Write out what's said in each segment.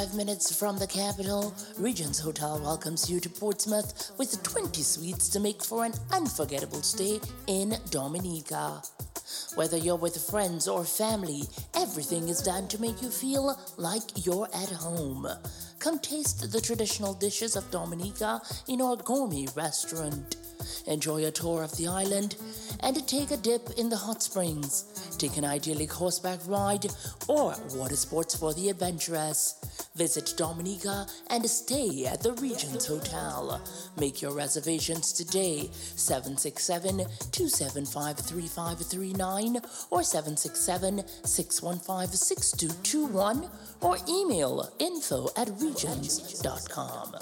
5 minutes from the capital, Regents Hotel welcomes you to Portsmouth with 20 suites to make for an unforgettable stay in Dominica. Whether you're with friends or family, everything is done to make you feel like you're at home. Come taste the traditional dishes of Dominica in our gourmet restaurant. Enjoy a tour of the island and take a dip in the hot springs. Take an idyllic horseback ride or water sports for the adventurous. Visit Dominica and stay at the Regents Hotel. Make your reservations today, 767-275-3539 or 767-615-6221 or email info@regents.com.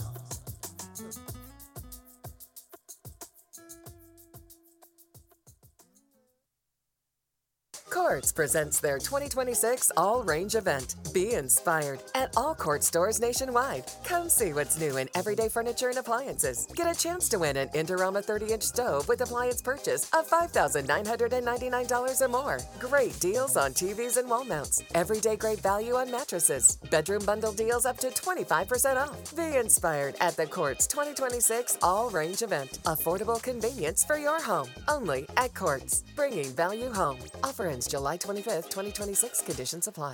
Courts presents their 2026 All-Range event. Be inspired at all Court stores nationwide. Come see what's new in everyday furniture and appliances. Get a chance to win an Indorama 30-inch stove with appliance purchase of $5,999 or more. Great deals on TVs and wall mounts. Everyday great value on mattresses. Bedroom bundle deals up to 25% off. Be inspired at the Courts 2026 All-Range event. Affordable convenience for your home. Only at Courts. Bringing value home. Offer ends July 25th, 2026. Conditions apply.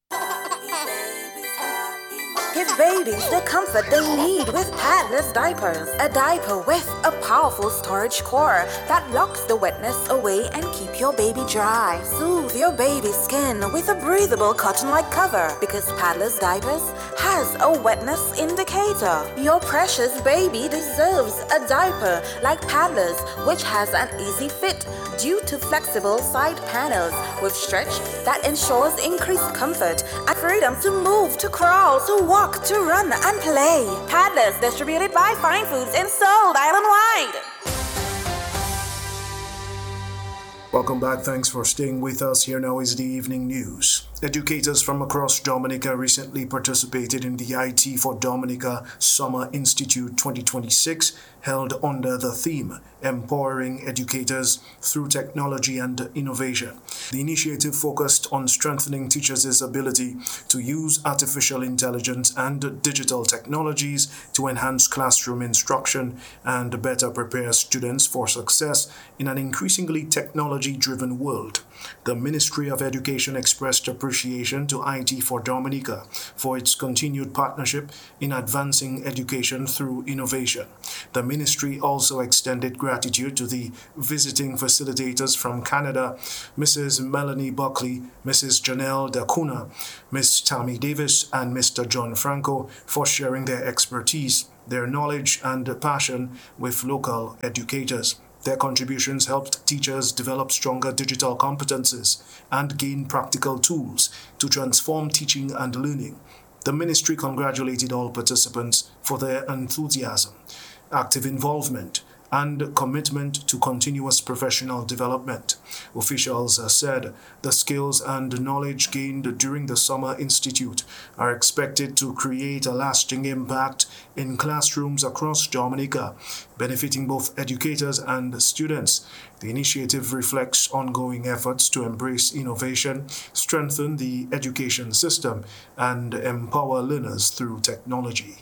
Give babies the comfort they need with Paddless diapers. A diaper with a powerful storage core that locks the wetness away and keep your baby dry. Soothe your baby's skin with a breathable cotton-like cover because Paddless diapers has a wetness indicator. Your precious baby deserves a diaper like Paddlers, which has an easy fit due to flexible side panels with stretch that ensures increased comfort and freedom to move, to crawl, to walk, to run and play. Paddlers, distributed by Fine Foods and sold island-wide. Welcome back. Thanks for staying with us. Here now is the evening news. Educators from across Dominica recently participated in the IT for Dominica Summer Institute 2026, held under the theme Empowering Educators Through Technology and Innovation. The initiative focused on strengthening teachers' ability to use artificial intelligence and digital technologies to enhance classroom instruction and better prepare students for success in an increasingly technology-driven world. The Ministry of Education expressed appreciation to IT for Dominica for its continued partnership in advancing education through innovation. The ministry also extended gratitude to the visiting facilitators from Canada, Mrs. Melanie Buckley, Mrs. Janelle Dacuna, Ms. Tammy Davis, and Mr. John Franco for sharing their expertise, their knowledge, and passion with local educators. Their contributions helped teachers develop stronger digital competences and gain practical tools to transform teaching and learning. The ministry congratulated all participants for their enthusiasm, active involvement, and commitment to continuous professional development. Officials said the skills and knowledge gained during the Summer Institute are expected to create a lasting impact in classrooms across Dominica, benefiting both educators and students. The initiative reflects ongoing efforts to embrace innovation, strengthen the education system, and empower learners through technology.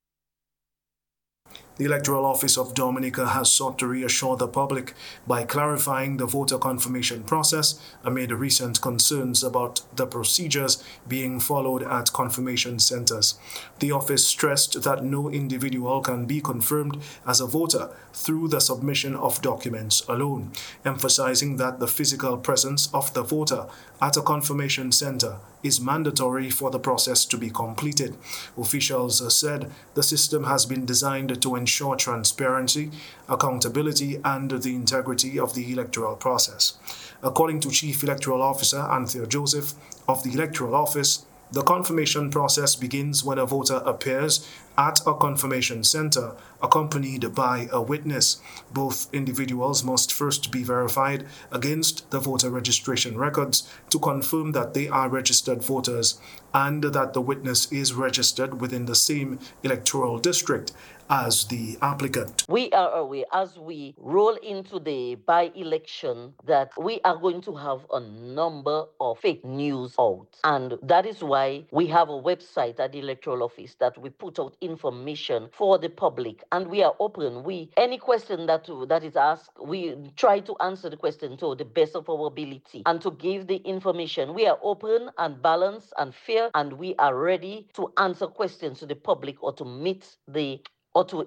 The Electoral Office of Dominica has sought to reassure the public by clarifying the voter confirmation process amid recent concerns about the procedures being followed at confirmation centers. The office stressed that no individual can be confirmed as a voter through the submission of documents alone, emphasizing that the physical presence of the voter at a confirmation center is mandatory for the process to be completed. Officials said the system has been designed to ensure transparency, accountability, and the integrity of the electoral process. According to Chief Electoral Officer Anthea Joseph of the Electoral Office, the confirmation process begins when a voter appears at a confirmation center accompanied by a witness. Both individuals must first be verified against the voter registration records to confirm that they are registered voters and that the witness is registered within the same electoral district as the applicant. We are aware as we roll into the by-election that we are going to have a number of fake news out. And that is why we have a website at the Electoral Office that we put out information for the public. And we are open. Any question that is asked, we try to answer the question to the best of our ability and to give the information. We are open and balanced and fair, and we are ready to answer questions to the public or to meet the or to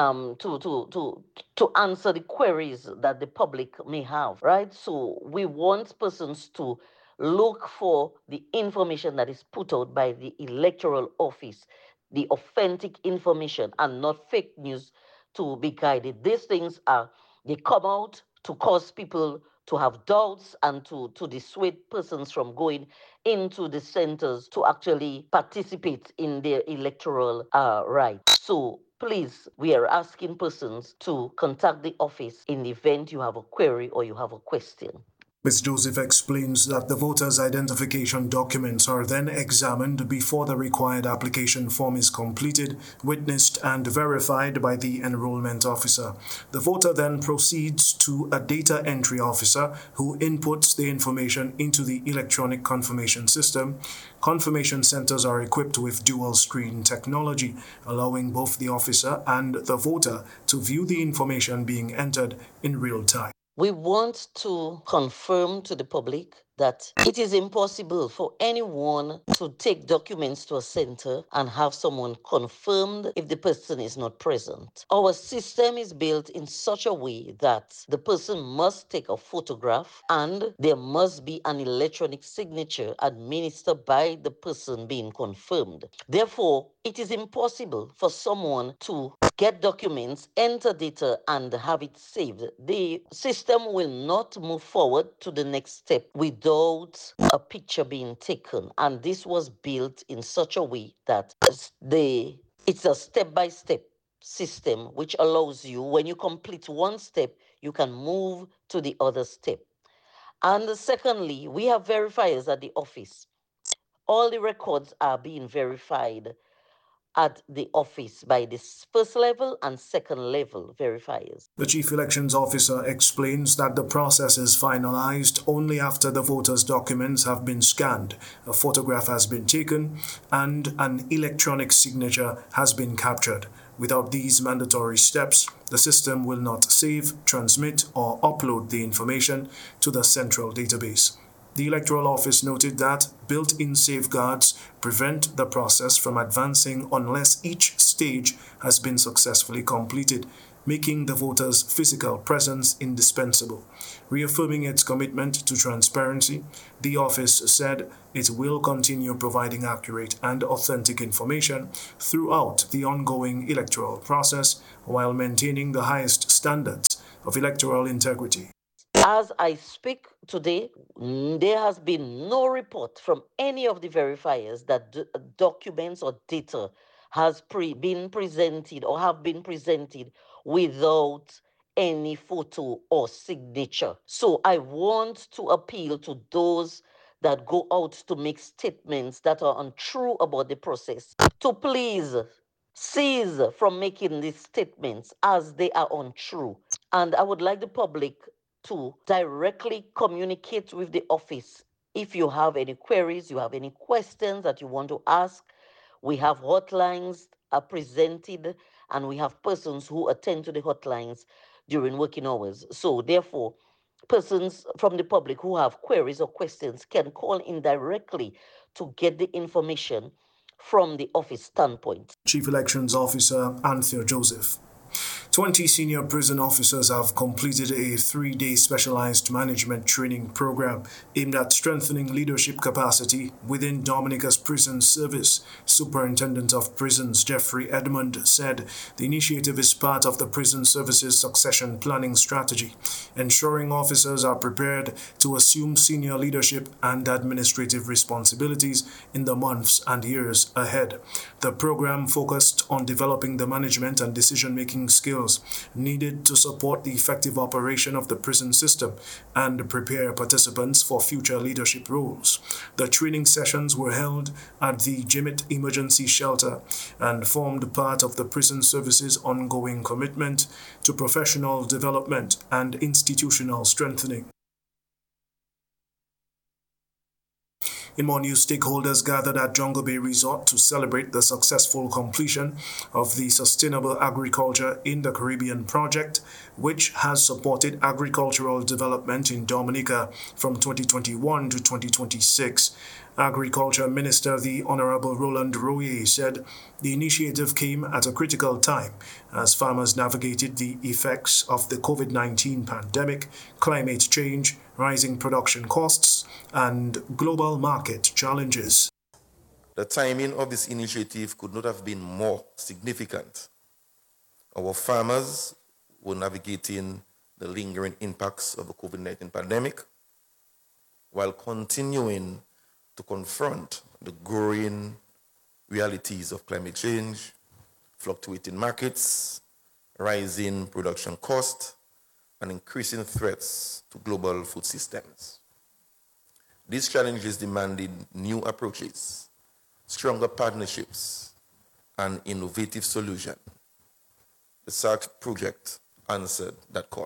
answer the queries that the public may have, right? So we want persons to look for the information that is put out by the Electoral Office, the authentic information and not fake news to be guided. These things they come out to cause people to have doubts and to dissuade persons from going into the centers to actually participate in their electoral rights. So please, we are asking persons to contact the office in the event you have a query or you have a question. Ms. Joseph explains that the voters' identification documents are then examined before the required application form is completed, witnessed, and verified by the enrollment officer. The voter then proceeds to a data entry officer who inputs the information into the electronic confirmation system. Confirmation centers are equipped with dual screen technology, allowing both the officer and the voter to view the information being entered in real time. We want to confirm to the public that it is impossible for anyone to take documents to a center and have someone confirmed if the person is not present. Our system is built in such a way that the person must take a photograph and there must be an electronic signature administered by the person being confirmed. Therefore, it is impossible for someone to get documents, enter data, and have it saved. The system will not move forward to the next step without a picture being taken. And this was built in such a way that it's a step-by-step system which allows you, when you complete one step, you can move to the other step. And secondly, we have verifiers at the office. All the records are being verified at the office by the first level and second level verifiers. The Chief Elections Officer explains that the process is finalized only after the voters' documents have been scanned, a photograph has been taken, and an electronic signature has been captured. Without these mandatory steps, the system will not save, transmit, or upload the information to the central database. The Electoral Office noted that built-in safeguards prevent the process from advancing unless each stage has been successfully completed, making the voter's physical presence indispensable. Reaffirming its commitment to transparency, the office said it will continue providing accurate and authentic information throughout the ongoing electoral process while maintaining the highest standards of electoral integrity. As I speak today, there has been no report from any of the verifiers that documents or data has been presented or have been presented without any photo or signature. So I want to appeal to those that go out to make statements that are untrue about the process to please cease from making these statements as they are untrue. And I would like the public to directly communicate with the office. If you have any queries, you have any questions that you want to ask, we have hotlines presented, and we have persons who attend to the hotlines during working hours. So therefore, persons from the public who have queries or questions can call in directly to get the information from the office standpoint. Chief Elections Officer Anthea Joseph. 20 senior prison officers have completed a 3-day specialized management training program aimed at strengthening leadership capacity within Dominica's prison service. Superintendent of Prisons Jeffrey Edmond said the initiative is part of the prison service's succession planning strategy, ensuring officers are prepared to assume senior leadership and administrative responsibilities in the months and years ahead. The program focused on developing the management and decision-making skills needed to support the effective operation of the prison system and prepare participants for future leadership roles. The training sessions were held at the Jimit Emergency Shelter and formed part of the prison service's ongoing commitment to professional development and institutional strengthening. In more news, stakeholders gathered at Jungle Bay Resort to celebrate the successful completion of the Sustainable Agriculture in the Caribbean project, which has supported agricultural development in Dominica from 2021 to 2026. Agriculture Minister the Honorable Roland Royer said the initiative came at a critical time as farmers navigated the effects of the COVID-19 pandemic, climate change, rising production costs, and global market challenges. The timing of this initiative could not have been more significant. Our farmers were navigating the lingering impacts of the COVID-19 pandemic while continuing to confront the growing realities of climate change, fluctuating markets, rising production costs, and increasing threats to global food systems. These challenges demanded new approaches, stronger partnerships, and innovative solutions. The SARC project answered that call.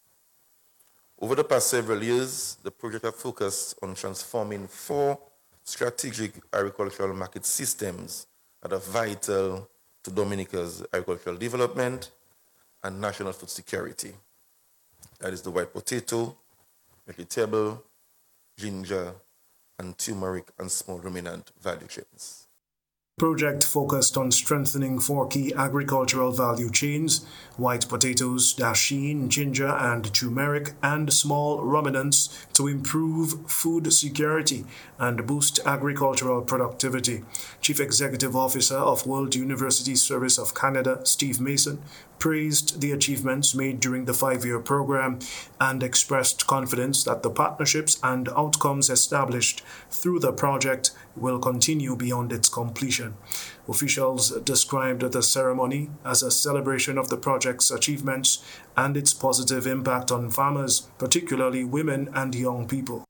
Over the past several years, the project has focused on transforming 4 strategic agricultural market systems that are vital to Dominica's agricultural development and national food security. That is the white potato, vegetable, ginger, and turmeric and small ruminant value chains. Project focused on strengthening 4 key agricultural value chains: white potatoes, dasheen, ginger and turmeric, and small ruminants to improve food security and boost agricultural productivity. Chief Executive Officer of World University Service of Canada, Steve Mason, praised the achievements made during the 5-year program and expressed confidence that the partnerships and outcomes established through the project will continue beyond its completion. Officials described the ceremony as a celebration of the project's achievements and its positive impact on farmers, particularly women and young people.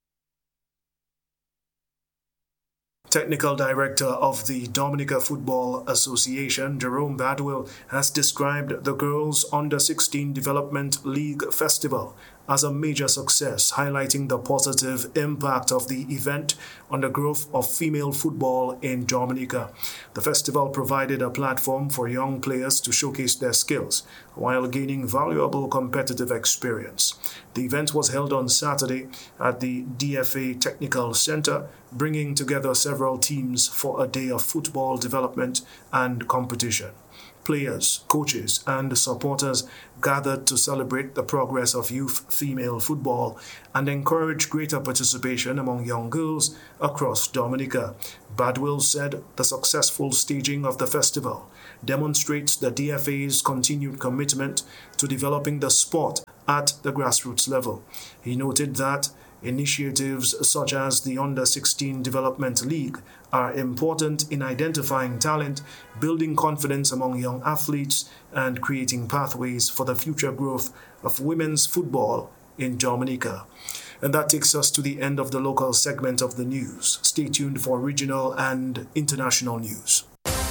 Technical Director of the Dominica Football Association, Jerome Badwell, has described the Girls Under-16 Development League Festival as a major success, highlighting the positive impact of the event on the growth of female football in Dominica. The festival provided a platform for young players to showcase their skills while gaining valuable competitive experience. The event was held on Saturday at the DFA Technical Center, bringing together several teams for a day of football development and competition. Players, coaches, and supporters gathered to celebrate the progress of youth female football and encourage greater participation among young girls across Dominica. Badwell said the successful staging of the festival demonstrates the DFA's continued commitment to developing the sport at the grassroots level. He noted that initiatives such as the Under-16 Development League are important in identifying talent, building confidence among young athletes, and creating pathways for the future growth of women's football in Dominica. And that takes us to the end of the local segment of the news. Stay tuned for regional and international news.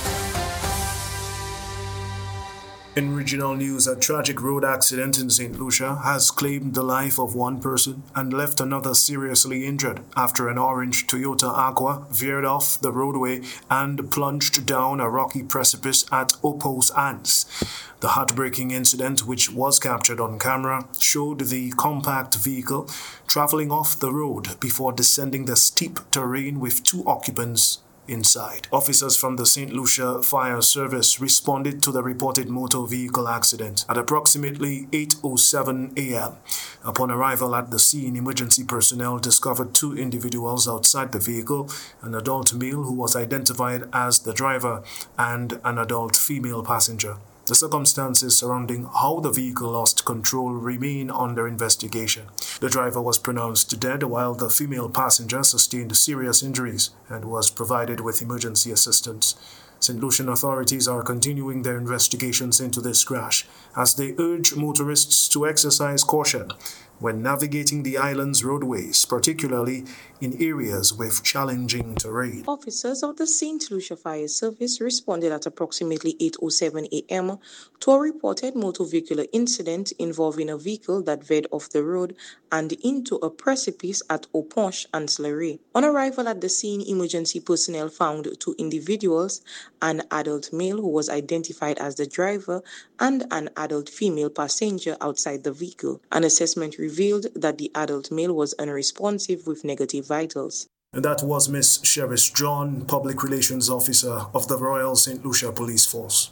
In regional news, a tragic road accident in St. Lucia has claimed the life of one person and left another seriously injured after an orange Toyota Aqua veered off the roadway and plunged down a rocky precipice at Opos Ants. The heartbreaking incident, which was captured on camera, showed the compact vehicle traveling off the road before descending the steep terrain with 2 occupants inside. Officers from the St. Lucia Fire Service responded to the reported motor vehicle accident at approximately 8:07 a.m. Upon arrival at the scene, emergency personnel discovered two individuals outside the vehicle, an adult male who was identified as the driver and an adult female passenger. The circumstances surrounding how the vehicle lost control remain under investigation. The driver was pronounced dead while the female passenger sustained serious injuries and was provided with emergency assistance. St. Lucian authorities are continuing their investigations into this crash as they urge motorists to exercise caution when navigating the island's roadways, particularly in areas with challenging terrain. Officers of the St. Lucia Fire Service responded at approximately 8:07 a.m. to a reported motor vehicular incident involving a vehicle that veered off the road and into a precipice at Oponche and Slurry. On arrival at the scene, emergency personnel found two individuals, an adult male who was identified as the driver and an adult female passenger outside the vehicle. An assessment revealed that the adult male was unresponsive with negative vitals. And that was Miss Cheris John, Public Relations Officer of the Royal St. Lucia Police Force.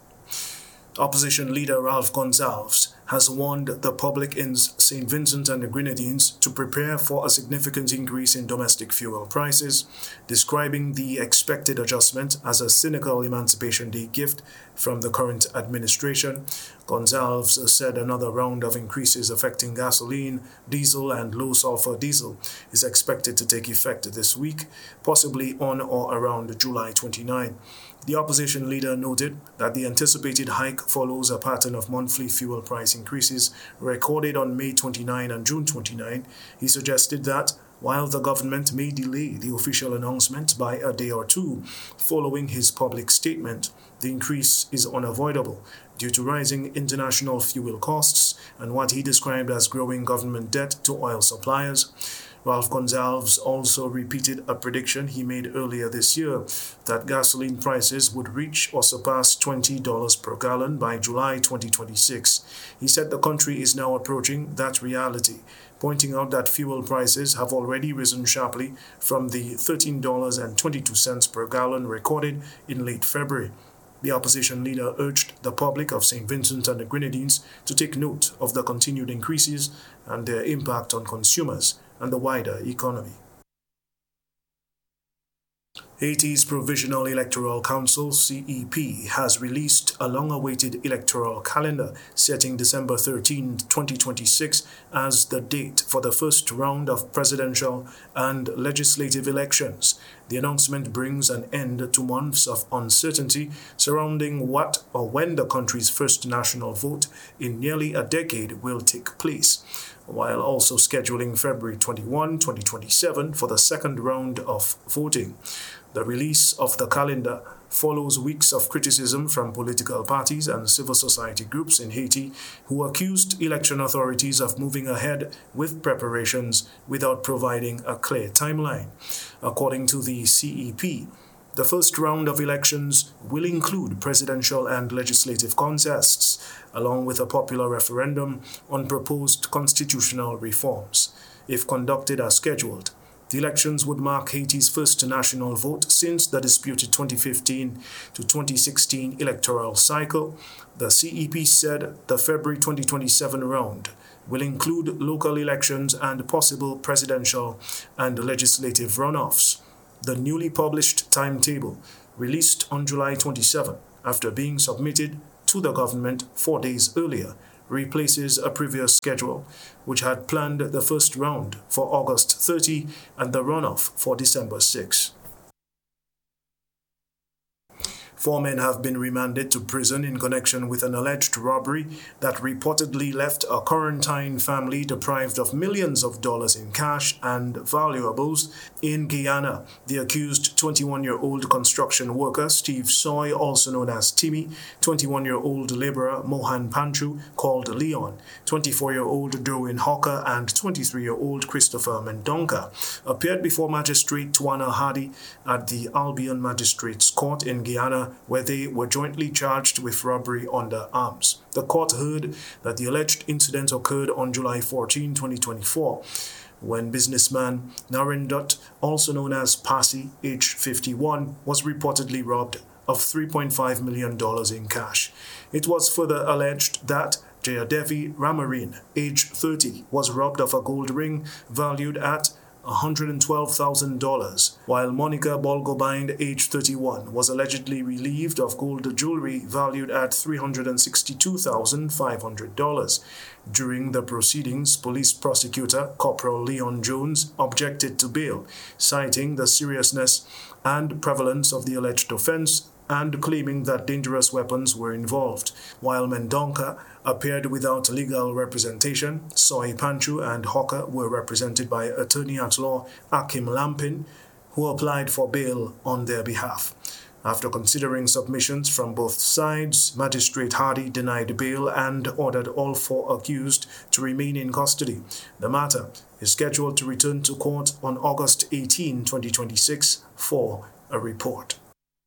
Opposition leader Ralph Gonsalves has warned the public in St. Vincent and the Grenadines to prepare for a significant increase in domestic fuel prices, describing the expected adjustment as a cynical Emancipation Day gift from the current administration. Gonsalves said another round of increases affecting gasoline, diesel, and low-sulfur diesel is expected to take effect this week, possibly on or around July 29. The opposition leader noted that the anticipated hike follows a pattern of monthly fuel price increases recorded on May 29 and June 29. He suggested that while the government may delay the official announcement by a day or two following his public statement, the increase is unavoidable due to rising international fuel costs and what he described as growing government debt to oil suppliers. Ralph Gonsalves also repeated a prediction he made earlier this year that gasoline prices would reach or surpass $20 per gallon by July 2026. He said the country is now approaching that reality, pointing out that fuel prices have already risen sharply from the $13.22 per gallon recorded in late February. The opposition leader urged the public of St. Vincent and the Grenadines to take note of the continued increases and their impact on consumers and the wider economy. Haiti's Provisional Electoral Council, CEP, has released a long-awaited electoral calendar setting December 13, 2026 as the date for the first round of presidential and legislative elections. The announcement brings an end to months of uncertainty surrounding what or when the country's first national vote in nearly a decade will take place, while also scheduling February 21, 2027 for the second round of voting. The release of the calendar follows weeks of criticism from political parties and civil society groups in Haiti who accused election authorities of moving ahead with preparations without providing a clear timeline. According to the CEP, the first round of elections will include presidential and legislative contests, along with a popular referendum on proposed constitutional reforms. If conducted as scheduled, the elections would mark Haiti's first national vote since the disputed 2015 to 2016 electoral cycle. The CEP said the February 2027 round will include local elections and possible presidential and legislative runoffs. The newly published timetable, released on July 27 after being submitted to the government 4 days earlier, replaces a previous schedule which had planned the first round for August 30 and the runoff for December 6. 4 men have been remanded to prison in connection with an alleged robbery that reportedly left a quarantine family deprived of millions of dollars in cash and valuables in Guyana. The accused 21-year-old construction worker Steve Soy, also known as Timmy, 21-year-old laborer Mohan Panchu, called Leon, 24-year-old Derwin Hawker, and 23-year-old Christopher Mendonca appeared before Magistrate Tuana Hardy at the Albion Magistrates Court in Guyana, where they were jointly charged with robbery under arms. The court heard that the alleged incident occurred on July 14, 2024, when businessman Narendut, also known as Pasi, age 51, was reportedly robbed of $3.5 million in cash. It was further alleged that Jayadevi Ramarin, age 30, was robbed of a gold ring valued at $112,000, while Monica Bolgobind, age 31, was allegedly relieved of gold jewelry valued at $362,500. During the proceedings, police prosecutor Corporal Leon Jones objected to bail, citing the seriousness and prevalence of the alleged offense and claiming that dangerous weapons were involved. While Mendonca appeared without legal representation, Soy Panchu and Hawker were represented by attorney-at-law Akim Lampin, who applied for bail on their behalf. After considering submissions from both sides, Magistrate Hardy denied bail and ordered all four accused to remain in custody. The matter is scheduled to return to court on August 18, 2026 for a report.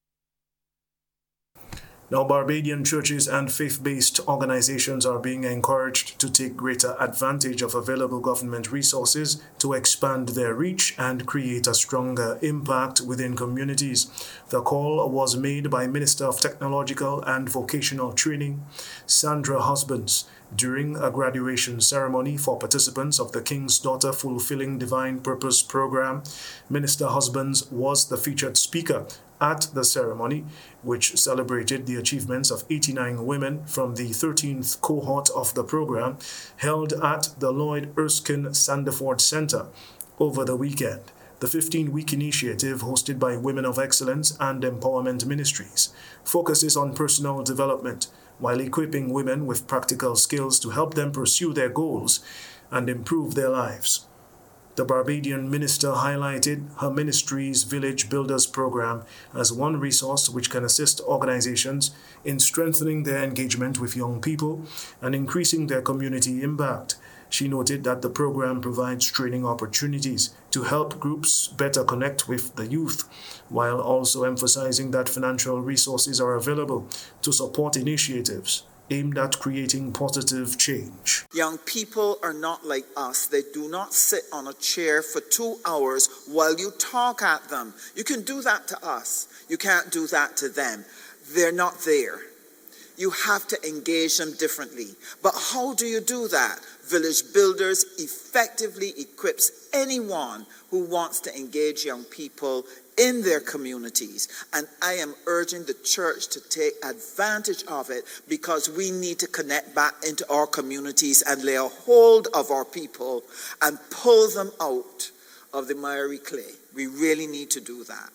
Now, Barbadian churches and faith-based organizations are being encouraged to take greater advantage of available government resources to expand their reach and create a stronger impact within communities. The call was made by Minister of Technological and Vocational Training, Sandra Husbands, during a graduation ceremony for participants of the King's Daughter Fulfilling Divine Purpose program. Minister Husbands was the featured speaker at the ceremony, which celebrated the achievements of 89 women from the 13th cohort of the program, held at the Lloyd Erskine Sandiford Center over the weekend. The 15-week initiative, hosted by Women of Excellence and Empowerment Ministries, focuses on personal development while equipping women with practical skills to help them pursue their goals and improve their lives. The Barbadian minister highlighted her ministry's Village Builders program as one resource which can assist organizations in strengthening their engagement with young people and increasing their community impact. She noted that the program provides training opportunities to help groups better connect with the youth, while also emphasizing that financial resources are available to support initiatives aimed at creating positive change. Young people are not like us. They do not sit on a chair for 2 hours while you talk at them. You can do that to us. You can't do that to them. They're not there. You have to engage them differently. But how do you do that? Village Builders effectively equips anyone who wants to engage young people in their communities. And I am urging the church to take advantage of it, because we need to connect back into our communities and lay a hold of our people and pull them out of the miry clay. We really need to do that.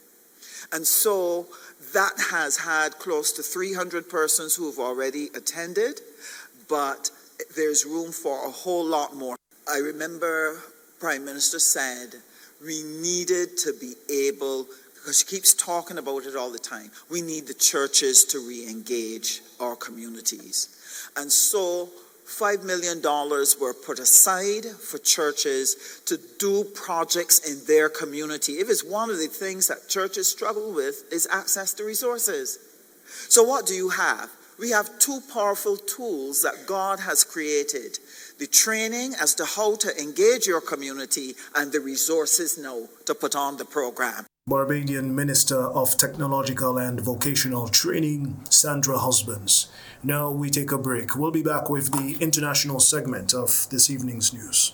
And so that has had close to 300 persons who have already attended, but there's room for a whole lot more. I remember Prime Minister said we needed to be able, because she keeps talking about it all the time, we need the churches to re-engage our communities. And so $5 million were put aside for churches to do projects in their community. If it's one of the things that churches struggle with is access to resources. So what do you have? We have two powerful tools that God has created: the training as to how to engage your community and the resources now to put on the program. Barbadian Minister of Technological and Vocational Training, Sandra Husbands. Now we take a break. We'll be back with the international segment of this evening's news.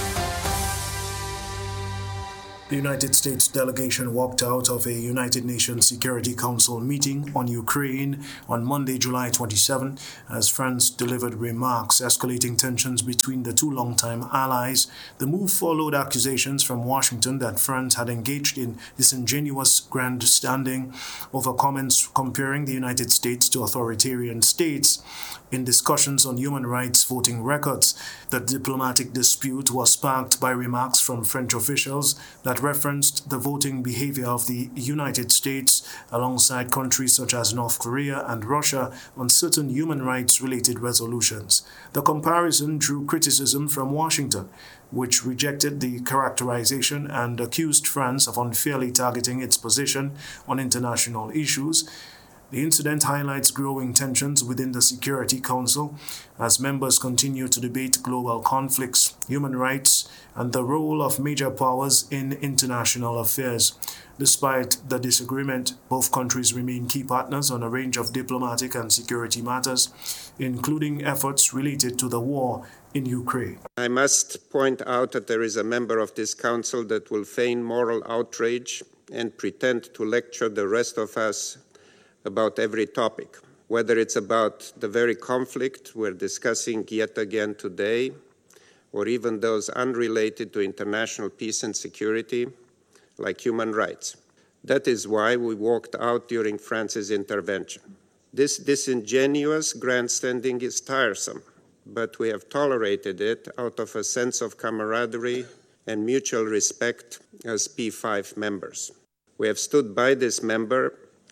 The United States delegation walked out of a United Nations Security Council meeting on Ukraine on Monday, July 27, as France delivered remarks escalating tensions between the two longtime allies. The move followed accusations from Washington that France had engaged in disingenuous grandstanding over comments comparing the United States to authoritarian states in discussions on human rights voting records. The diplomatic dispute was sparked by remarks from French officials that referenced the voting behavior of the United States alongside countries such as North Korea and Russia on certain human rights-related resolutions. The comparison drew criticism from Washington, which rejected the characterization and accused France of unfairly targeting its position on international issues. The incident highlights growing tensions within the Security Council as members continue to debate global conflicts. human rights, and the role of major powers in international affairs. Despite the disagreement, both countries remain key partners on a range of diplomatic and security matters, including efforts related to the war in Ukraine. I must point out that there is a member of this council that will feign moral outrage and pretend to lecture the rest of us about every topic, whether it's about the very conflict we're discussing yet again today, or even those unrelated to international peace and security, like human rights. That is why we walked out during France's intervention. This disingenuous grandstanding is tiresome, but we have tolerated it out of a sense of camaraderie and mutual respect as P5 members. We have stood by this member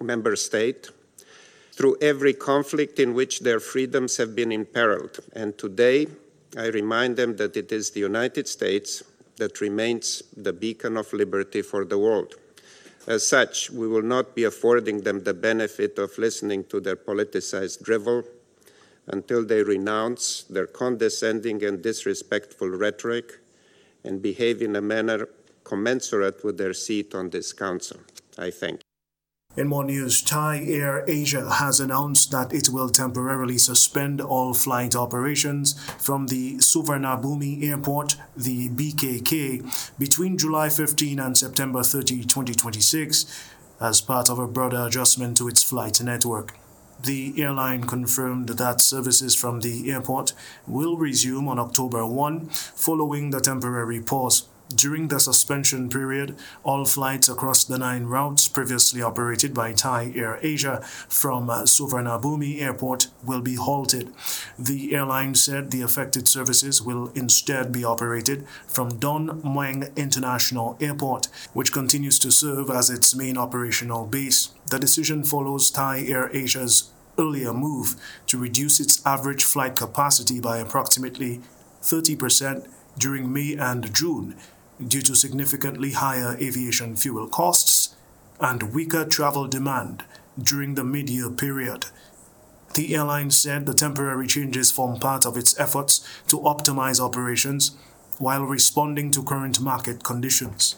state through every conflict in which their freedoms have been imperiled, and today I remind them that it is the United States that remains the beacon of liberty for the world. As such, we will not be affording them the benefit of listening to their politicized drivel until they renounce their condescending and disrespectful rhetoric and behave in a manner commensurate with their seat on this council. I thank you. In more news, Thai Air Asia has announced that it will temporarily suspend all flight operations from the Suvarnabhumi Airport, the BKK, between July 15 and September 30, 2026, as part of a broader adjustment to its flight network. The airline confirmed that services from the airport will resume on October 1, following the temporary pause. During the suspension period, all flights across the 9 routes previously operated by Thai Air Asia from Suvarnabhumi Airport will be halted. The airline said the affected services will instead be operated from Don Mueang International Airport, which continues to serve as its main operational base. The decision follows Thai Air Asia's earlier move to reduce its average flight capacity by approximately 30% during May and June, due to significantly higher aviation fuel costs and weaker travel demand during the mid-year period. The airline said the temporary changes form part of its efforts to optimize operations while responding to current market conditions.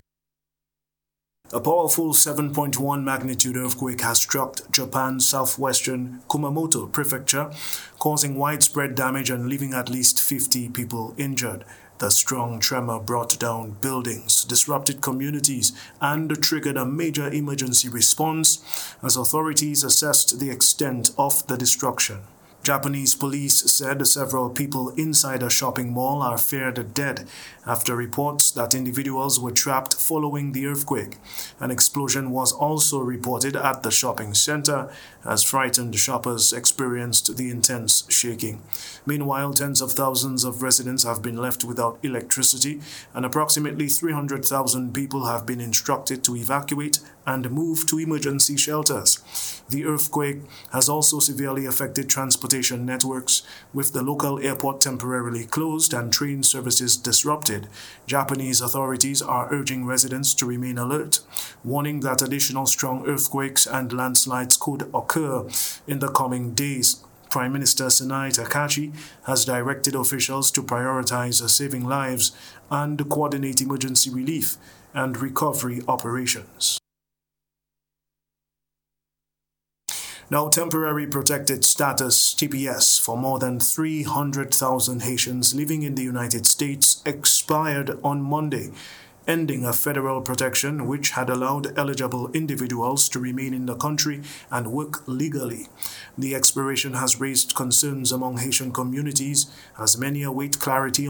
A powerful 7.1 magnitude earthquake has struck Japan's southwestern Kumamoto prefecture, causing widespread damage and leaving at least 50 people injured. The strong tremor brought down buildings, disrupted communities, and triggered a major emergency response as authorities assessed the extent of the destruction. Japanese police said several people inside a shopping mall are feared dead after reports that individuals were trapped following the earthquake. An explosion was also reported at the shopping center as frightened shoppers experienced the intense shaking. Meanwhile, tens of thousands of residents have been left without electricity, and approximately 300,000 people have been instructed to evacuate and move to emergency shelters. The earthquake has also severely affected transportation networks, with the local airport temporarily closed and train services disrupted. Japanese authorities are urging residents to remain alert, warning that additional strong earthquakes and landslides could occur in the coming days. Prime Minister Sanai Takachi has directed officials to prioritize saving lives and coordinate emergency relief and recovery operations. Now, temporary protected status (TPS) for more than 300,000 Haitians living in the United States expired on Monday, ending a federal protection which had allowed eligible individuals to remain in the country and work legally. The expiration has raised concerns among Haitian communities as many await clarity